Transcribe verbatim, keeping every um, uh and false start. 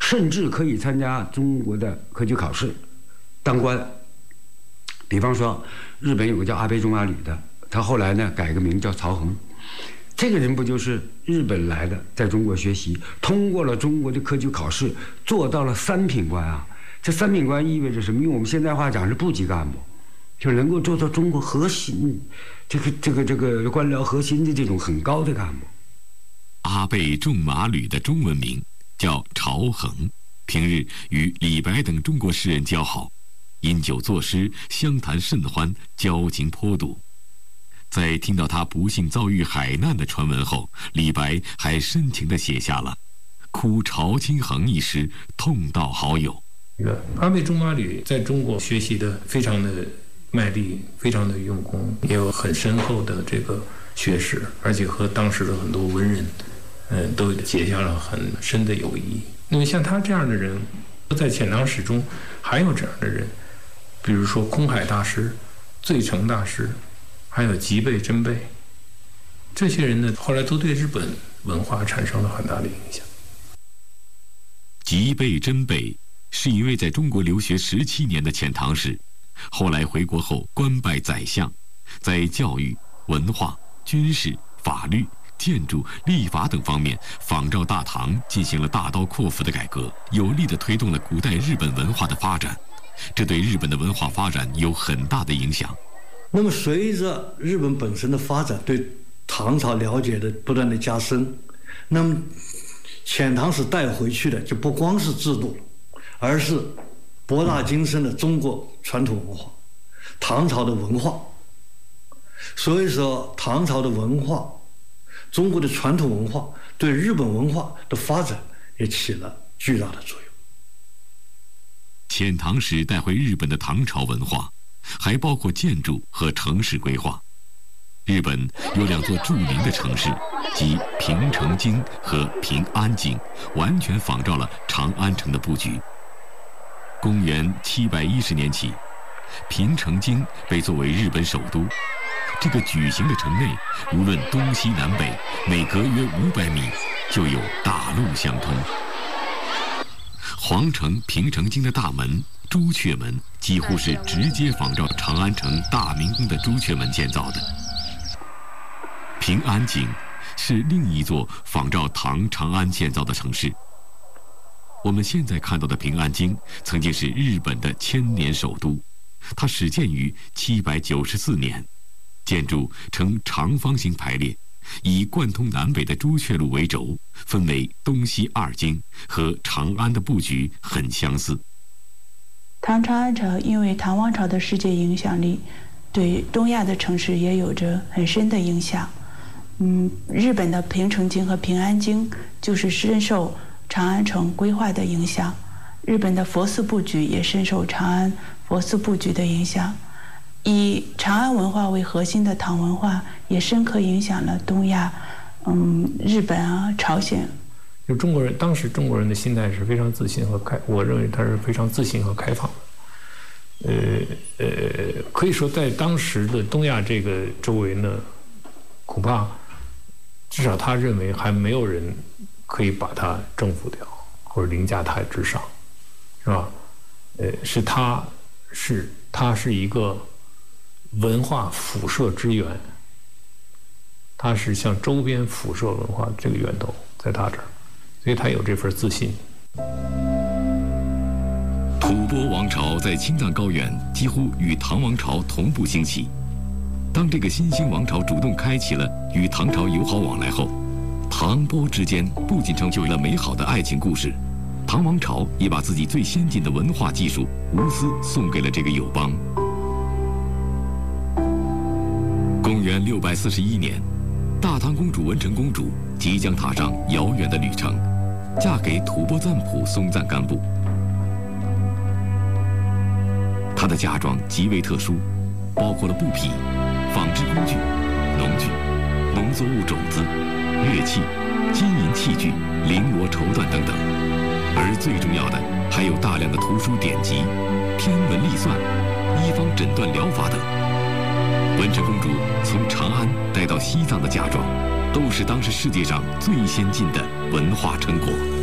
甚至可以参加中国的科举考试，当官。比方说，日本有个叫阿倍仲麻吕的，他后来呢改个名叫曹恒。这个人不就是日本来的，在中国学习，通过了中国的科举考试，做到了三品官啊。这三品官意味着什么？用我们现在话讲是部级干部，就能够做到中国核心，这个这个这个官僚核心的这种很高的干部。 阿倍仲麻吕的中文名叫曹恒，平日与李白等中国诗人交好，饮酒作诗，相谈甚欢，交情颇笃。在听到他不幸遭遇海难的传闻后，李白还深情地写下了《哭曹清衡》一诗，痛悼好友。 阿倍仲麻吕在中国学习的非常的卖力，非常的用功，也有很深厚的这个学识，而且和当时的很多文人，嗯，都结下了很深的友谊。那么像他这样的人，在遣唐使中还有这样的人，比如说空海大师、醉澄大师，还有吉备真备，这些人呢，后来都对日本文化产生了很大的影响。 吉备真备是一位在中国留学十七年的遣唐使，后来回国后官拜宰相，在教育、文化、军事、法律、建筑、立法等方面仿照大唐进行了大刀阔斧的改革，有力地推动了古代日本文化的发展，这对日本的文化发展有很大的影响。 那么随着日本本身的发展，对唐朝了解的不断的加深，那么遣唐使带回去的就不光是制度了，而是博大精深的中国传统文化，唐朝的文化。所以说唐朝的文化，中国的传统文化对日本文化的发展也起了巨大的作用。 遣唐使带回日本的唐朝文化还包括建筑和城市规划。日本有两座著名的城市，即平城京和平安京，完全仿照了长安城的布局。公元七百一十年起，平城京被作为日本首都。这个矩形的城内，无论东西南北，每隔约五百米就有大路相通。皇城平城京的大门朱雀门几乎是直接仿照长安城大明宫的朱雀门建造的。平安京是另一座仿照唐长安建造的城市。我们现在看到的平安京曾经是日本的千年首都，它始建于七百九十四年，建筑呈长方形排列，以贯通南北的朱雀路为轴，分为东西二京，和长安的布局很相似。 唐长安朝因为唐王朝的世界影响力，对东亚的城市也有着很深的影响。嗯，日本的平城京和平安京就是深受长安城规划的影响，日本的佛寺布局也深受长安佛寺布局的影响。以长安文化为核心的唐文化也深刻影响了东亚，嗯，日本啊、朝鲜。 就中国人当时中国人的心态是非常自信和开，我认为他是非常自信和开放的。呃呃，可以说在当时的东亚这个周围呢，恐怕至少他认为还没有人可以把它征服掉，或者凌驾他之上，是吧？呃，是他是他是一个文化辐射之源，他是向周边辐射文化这个源头在他这儿，所以他有这份自信。 吐蕃王朝在青藏高原几乎与唐王朝同步兴起。当这个新兴王朝主动开启了与唐朝友好往来后，唐波之间不仅成就了美好的爱情故事，唐王朝也把自己最先进的文化技术无私送给了这个友邦。公元六百四十一年，大唐公主文成公主即将踏上遥远的旅程，嫁给吐蕃赞普松赞干布。她的嫁妆极为特殊，包括了布匹、纺织工具、农具、农作物种子、乐器、金银器具、绫罗绸缎等等，而最重要的还有大量的图书典籍、天文历算、医方诊断疗法等。文成公主从长安带到西藏的嫁妆，都是当时世界上最先进的文化成果。